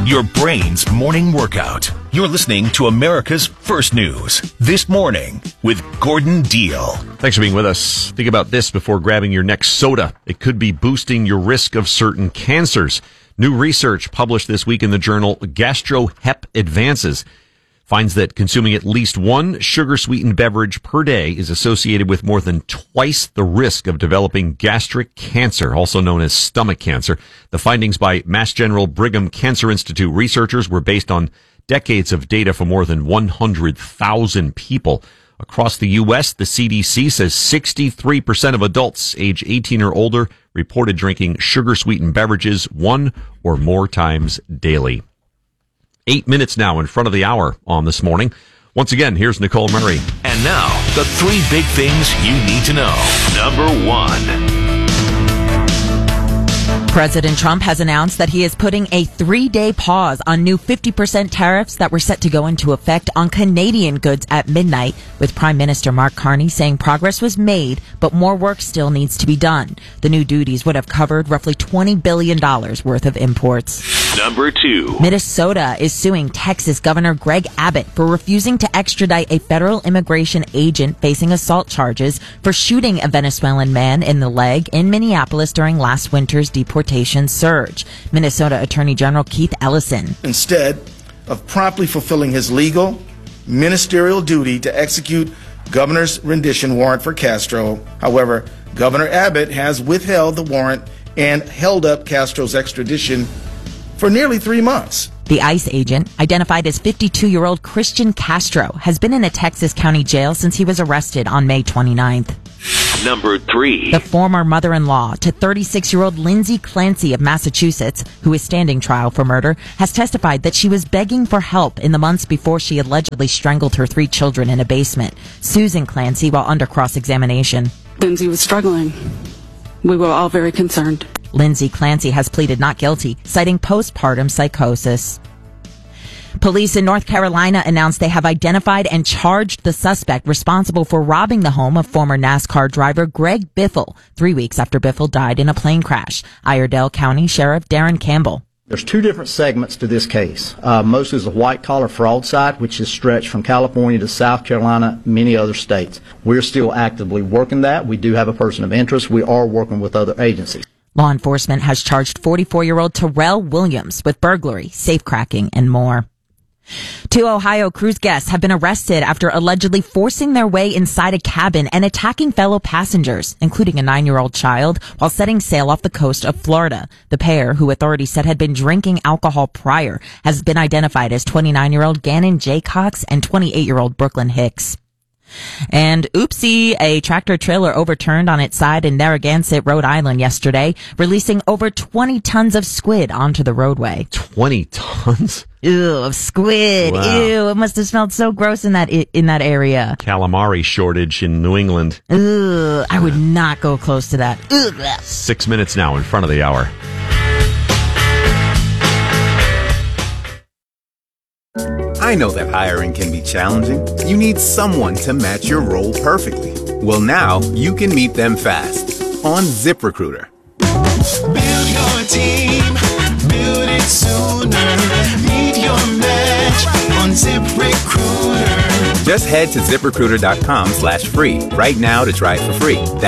your brain's morning workout. You're listening to America's First News This Morning with Gordon Deal. Thanks for being with us. Think about this before grabbing your next soda. It could be boosting your risk of certain cancers. New research published this week in the journal GastroHep Advances finds that consuming at least one sugar-sweetened beverage per day is associated with more than twice the risk of developing gastric cancer, also known as stomach cancer. The findings by Mass General Brigham Cancer Institute researchers were based on decades of data for more than 100,000 people. Across the U.S., the CDC says 63% of adults age 18 or older reported drinking sugar-sweetened beverages one or more times daily. 8 minutes now in front of the hour on This Morning. Once again, here's Nicole Murray. And now, the three big things you need to know. Number one. President Trump has announced that he is putting a 3-day pause on new 50% tariffs that were set to go into effect on Canadian goods at midnight, with Prime Minister Mark Carney saying progress was made, but more work still needs to be done. The new duties would have covered roughly $20 billion worth of imports. Number two. Minnesota is suing Texas Governor Greg Abbott for refusing to extradite a federal immigration agent facing assault charges for shooting a Venezuelan man in the leg in Minneapolis during last winter's deportation surge. Minnesota Attorney General Keith Ellison. Instead of promptly fulfilling his legal, ministerial duty to execute governor's rendition warrant for Castro, however, Governor Abbott has withheld the warrant and held up Castro's extradition for nearly 3 months. The ICE agent, identified as 52-year-old Christian Castro, has been in a Texas county jail since he was arrested on May 29th. Number three. The former mother-in-law to 36-year-old Lindsay Clancy of Massachusetts, who is standing trial for murder, has testified that she was begging for help in the months before she allegedly strangled her 3 children in a basement. Susan Clancy, while under cross-examination. Lindsay was struggling. We were all very concerned. Lindsay Clancy has pleaded not guilty, citing postpartum psychosis. Police in North Carolina announced they have identified and charged the suspect responsible for robbing the home of former NASCAR driver Greg Biffle 3 weeks after Biffle died in a plane crash. Iredell County Sheriff Darren Campbell. There's 2 different segments to this case. Most is the white-collar fraud side, which is stretched from California to South Carolina, many other states. We're still actively working that. We do have a person of interest. We are working with other agencies. Law enforcement has charged 44-year-old Terrell Williams with burglary, safecracking, and more. 2 Ohio cruise guests have been arrested after allegedly forcing their way inside a cabin and attacking fellow passengers, including a 9-year-old child, while setting sail off the coast of Florida. The pair, who authorities said had been drinking alcohol prior, has been identified as 29-year-old Gannon Jaycox and 28-year-old Brooklyn Hicks. And oopsie, a tractor trailer overturned on its side in Narragansett, Rhode Island yesterday, releasing over 20 tons of squid onto the roadway. 20 tons? Ew, of squid. Wow. Ew, it must have smelled so gross in that area. Calamari shortage in New England. Ugh, I would not go close to that. Ugh. 6 minutes now in front of the hour. I know that hiring can be challenging. You need someone to match your role perfectly. Well, now you can meet them fast on ZipRecruiter. Build your team, build it sooner. Meet your match on ZipRecruiter. Just head to ZipRecruiter.com/free right now to try it for free.